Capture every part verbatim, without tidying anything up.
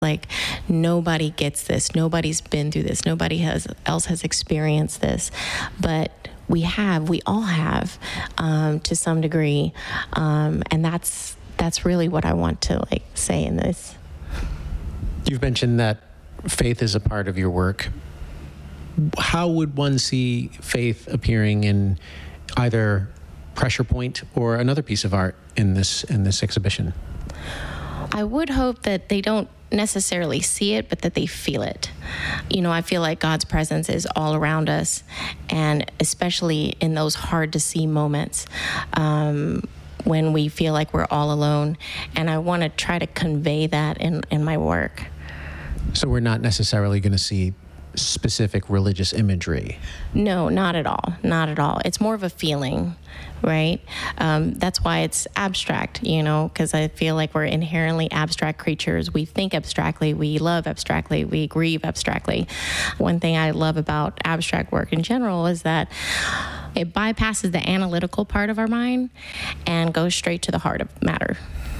Like, nobody gets this. Nobody's been through this. Nobody has else has experienced this. But we have, we all have, um, to some degree. Um, and that's that's really what I want to like say in this. You've mentioned that faith is a part of your work. How would one see faith appearing in either Pressure Point or another piece of art in this in this exhibition? I would hope that they don't necessarily see it, but that they feel it. You know, I feel like God's presence is all around us, and especially in those hard to see moments, um, when we feel like we're all alone. And I want to try to convey that in, in my work. So we're not necessarily going to see specific religious imagery? No, not at all. Not at all. It's more of a feeling, right? Um, that's why it's abstract, you know, because I feel like we're inherently abstract creatures. We think abstractly, we love abstractly, we grieve abstractly. One thing I love about abstract work in general is that it bypasses the analytical part of our mind and goes straight to the heart of matter.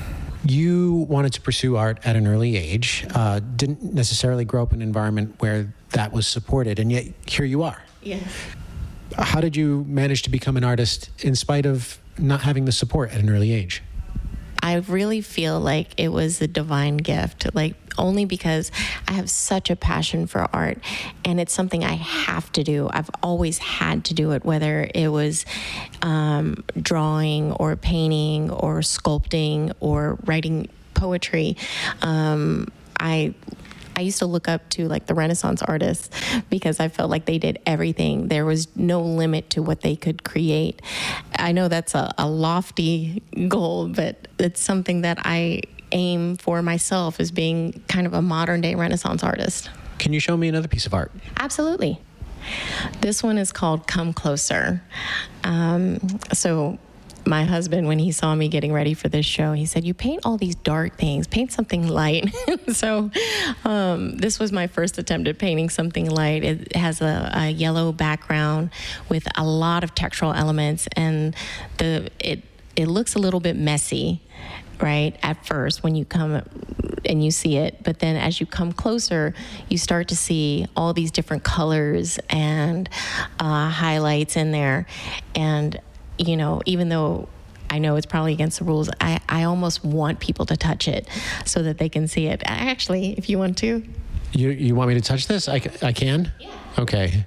You wanted to pursue art at an early age, uh, didn't necessarily grow up in an environment where that was supported, and yet here you are. Yes. How did you manage to become an artist in spite of not having the support at an early age? I really feel like it was a divine gift, like only because I have such a passion for art, and it's something I have to do. I've always had to do it, whether it was um, drawing or painting or sculpting or writing poetry. Um, I I used to look up to like the Renaissance artists because I felt like they did everything. There was no limit to what they could create. I know that's a, a lofty goal, but it's something that I aim for myself as being kind of a modern day Renaissance artist. Can you show me another piece of art? Absolutely. This one is called Come Closer. Um, so my husband, when he saw me getting ready for this show, he said, you paint all these dark things, paint something light. So um, this was my first attempt at painting something light. It has a, a yellow background with a lot of textural elements, and the it it looks a little bit messy, right, at first when you come and you see it. But then as you come closer, you start to see all these different colors and uh, highlights in there. And you know, even though I know it's probably against the rules, I, I almost want people to touch it so that they can see it. Actually, if you want to. You you want me to touch this? I, I can? Yeah. Okay.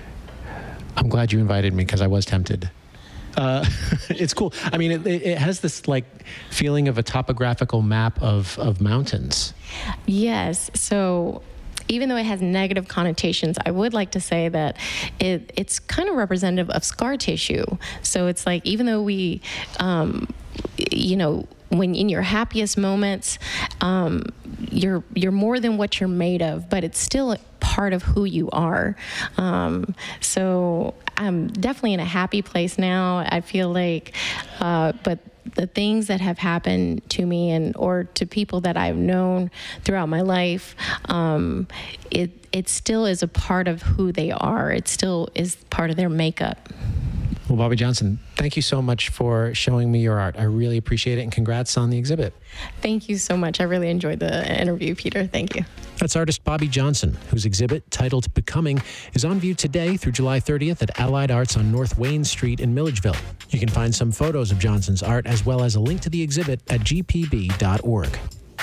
I'm glad you invited me because I was tempted. Uh, it's cool. I mean, it, it has this like feeling of a topographical map of, of mountains. Yes. So even though it has negative connotations, I would like to say that it, it's kind of representative of scar tissue. So it's like, even though we, um, you know, when in your happiest moments, um, you're you're more than what you're made of, but it's still part of who you are. Um, so I'm definitely in a happy place now. I feel like, uh, but the things that have happened to me and or to people that I've known throughout my life, um, it it still is a part of who they are. It still is part of their makeup. Well, Bobbi Johnson, thank you so much for showing me your art. I really appreciate it, and congrats on the exhibit. Thank you so much. I really enjoyed the interview, Peter. Thank you. That's artist Bobbi Johnson, whose exhibit, titled Becoming, is on view today through July thirtieth at Allied Arts on North Wayne Street in Milledgeville. You can find some photos of Johnson's art as well as a link to the exhibit at g p b dot org.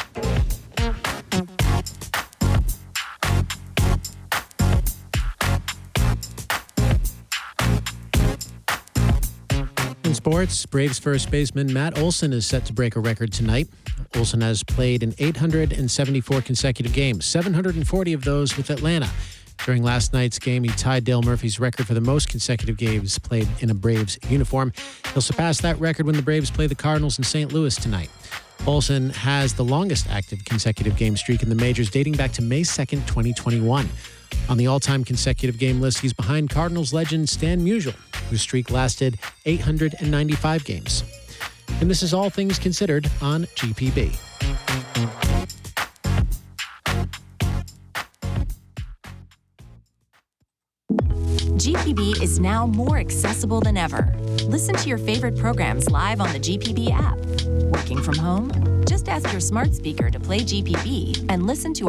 In sports, Braves first baseman Matt Olson is set to break a record tonight. Olson has played in eight hundred seventy-four consecutive games, seven hundred forty of those with Atlanta. During last night's game, he tied Dale Murphy's record for the most consecutive games played in a Braves uniform. He'll surpass that record when the Braves play the Cardinals in Saint Louis tonight. Olson has the longest active consecutive game streak in the majors, dating back to May second, twenty twenty-one. On the all-time consecutive game list, he's behind Cardinals legend Stan Musial, whose streak lasted eight hundred ninety-five games. And this is All Things Considered on G P B. G P B is now more accessible than ever. Listen to your favorite programs live on the G P B app. Or working from home? Just ask your smart speaker to play G P B and listen to